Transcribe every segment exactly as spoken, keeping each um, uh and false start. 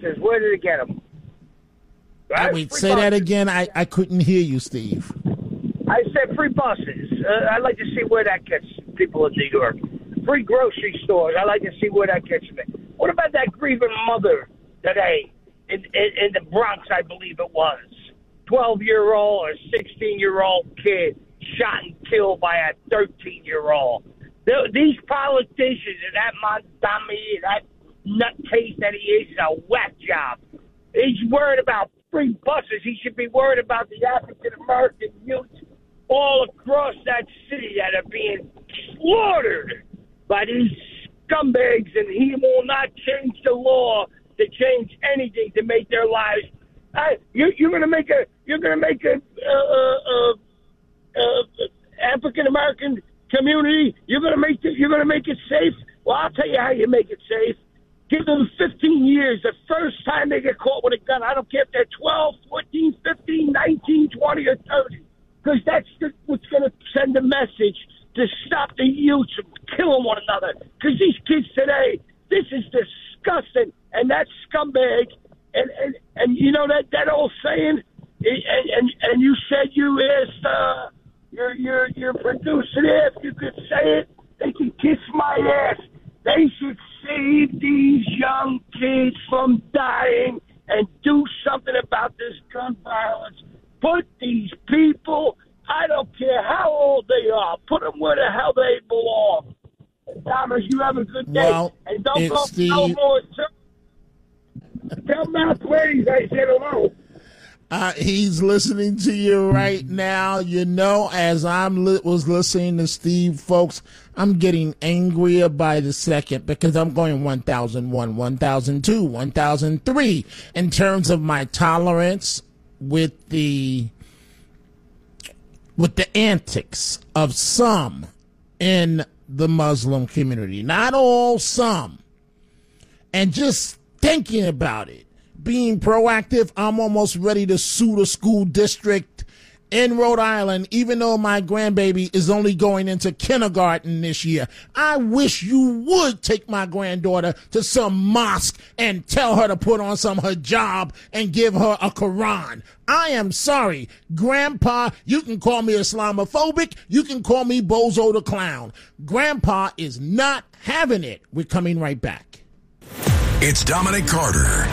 Where did it get them? Right? Wait, say buses. That again. I, I couldn't hear you, Steve. I said free buses. Uh, I'd like to see where that gets people in New York. Free grocery stores. I'd like to see where that gets them. What about that grieving mother today in, in, in the Bronx, I believe it was? twelve-year-old or sixteen-year-old kid shot and killed by a thirteen-year-old. These politicians and that Mondami, that nutcase that he is, is a whack job. He's worried about free buses. He should be worried about the African-American youth all across that city that are being slaughtered by these scumbags, and he will not change the law to change anything to make their lives. I, you, you're going to make a you're going to make a uh, uh, uh, African American community. You're going to make it, you're going to make it safe. Well, I'll tell you how you make it safe. Give them fifteen years. The first time they get caught with a gun, I don't care if they're twelve, fourteen, fifteen, nineteen, twenty, or thirty, because that's the, what's going to send a message to stop the youth from killing one another. Because these kids today, this is disgusting, and that scumbag. And, and and you know that, that old saying, and, and and you said you asked uh, your your your producer there if you could say it, they can kiss my ass. They should save these young kids from dying and do something about this gun violence. Put these people, I don't care how old they are, put them where the hell they belong. Thomas, you have a good day, well, and don't go the... no more. Tell Matt Ladies I said hello. Uh, he's listening to you right now. You know, as I li- was listening to Steve, folks, I'm getting angrier by the second because I'm going one thousand one, one thousand two, one thousand three in terms of my tolerance with the with the antics of some in the Muslim community. Not all, some. And just thinking about it, being proactive, I'm almost ready to sue the school district in Rhode Island, even though my grandbaby is only going into kindergarten this year. I wish you would take my granddaughter to some mosque and tell her to put on some hijab and give her a Quran. I am sorry, Grandpa, you can call me Islamophobic, you can call me Bozo the Clown. Grandpa is not having it. We're coming right back. It's Dominic Carter.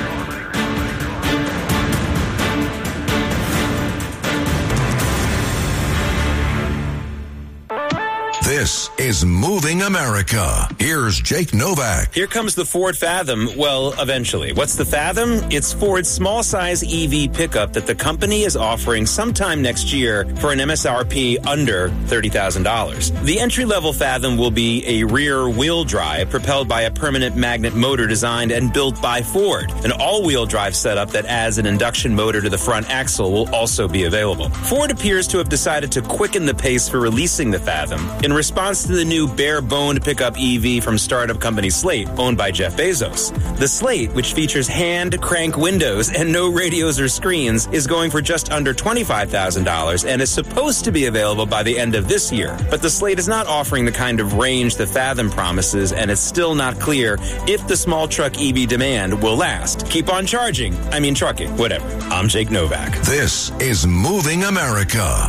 This is Moving America. Here's Jake Novak. Here comes the Ford Fathom. Well, eventually. What's the Fathom? It's Ford's small-size E V pickup that the company is offering sometime next year for an M S R P under thirty thousand dollars. The entry-level Fathom will be a rear-wheel drive propelled by a permanent magnet motor designed and built by Ford. An all-wheel drive setup that adds an induction motor to the front axle will also be available. Ford appears to have decided to quicken the pace for releasing the Fathom in response to the new bare-boned pickup E V from startup company Slate, owned by Jeff Bezos. The Slate, which features hand-crank windows and no radios or screens, is going for just under twenty-five thousand dollars and is supposed to be available by the end of this year. But the Slate is not offering the kind of range the Fathom promises, and it's still not clear if the small truck E V demand will last. Keep on charging. I mean trucking. Whatever. I'm Jake Novak. This is Moving America.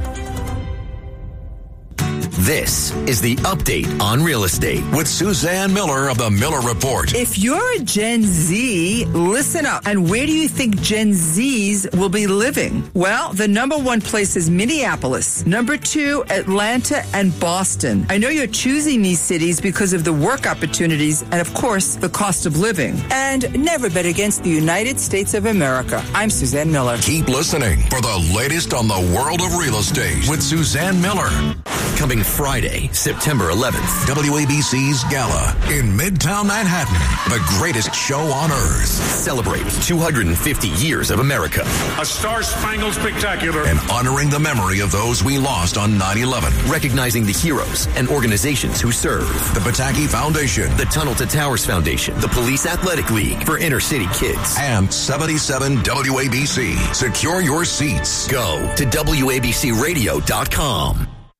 This is the update on real estate with Suzanne Miller of the Miller Report. If you're a Gen Z, listen up. And where do you think Gen Zs will be living? Well, the number one place is Minneapolis. Number two, Atlanta and Boston. I know you're choosing these cities because of the work opportunities and, of course, the cost of living. And never bet against the United States of America. I'm Suzanne Miller. Keep listening for the latest on the world of real estate with Suzanne Miller. Coming Friday, September eleventh, W A B C's Gala in Midtown Manhattan. The greatest show on earth. Celebrating two hundred fifty years of America. A star-spangled spectacular. And honoring the memory of those we lost on nine eleven. Recognizing the heroes and organizations who serve. The Pataki Foundation. The Tunnel to Towers Foundation. The Police Athletic League for inner city kids. And seventy-seven W A B C. Secure your seats. Go to W A B C radio dot com.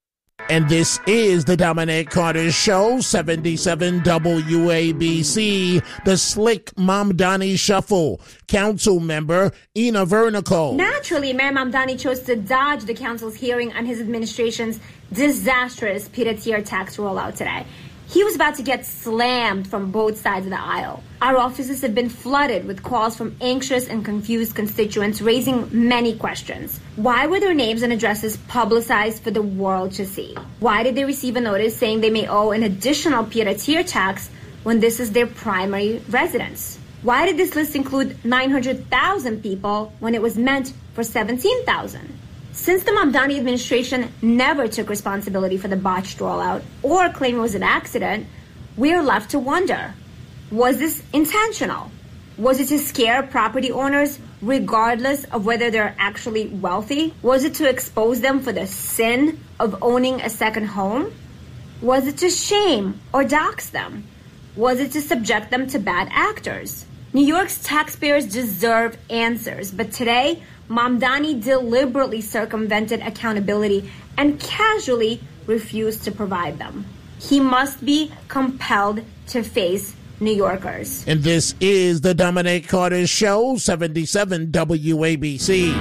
And this is the Dominic Carter Show, seventy-seven W A B C, the Slick Mamdani Shuffle. Council member Ina Vernico. Naturally, Mayor Mamdani chose to dodge the council's hearing on his administration's disastrous pied-à-terre tax rollout today. He was about to get slammed from both sides of the aisle. Our offices have been flooded with calls from anxious and confused constituents raising many questions. Why were their names and addresses publicized for the world to see? Why did they receive a notice saying they may owe an additional pied-à-terre tax when this is their primary residence? Why did this list include nine hundred thousand people when it was meant for seventeen thousand? Since the Mamdani administration never took responsibility for the botched rollout or claimed it was an accident, we are left to wonder, was this intentional? Was it to scare property owners regardless of whether they're actually wealthy? Was it to expose them for the sin of owning a second home? Was it to shame or dox them? Was it to subject them to bad actors? New York's taxpayers deserve answers, but today, Mamdani deliberately circumvented accountability and casually refused to provide them. He must be compelled to face New Yorkers. And this is the Dominic Carter Show, seventy-seven W A B C.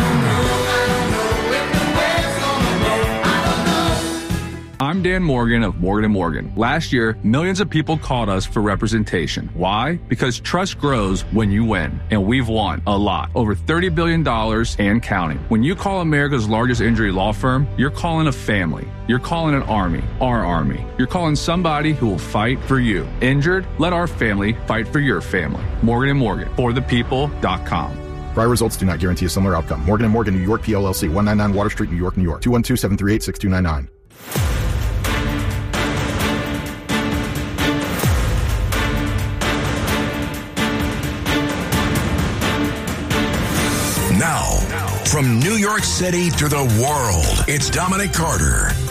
I'm Dan Morgan of Morgan and Morgan. Last year, millions of people called us for representation. Why? Because trust grows when you win. And we've won a lot. Over thirty billion dollars and counting. When you call America's largest injury law firm, you're calling a family. You're calling an army. Our army. You're calling somebody who will fight for you. Injured? Let our family fight for your family. Morgan and Morgan. For the people dot com. Prior results do not guarantee a similar outcome. Morgan and Morgan, New York, P L L C, one ninety-nine Water Street, New York, New York. two one two, seven three eight, six two nine nine. Now, from New York City to the world, it's Dominic Carter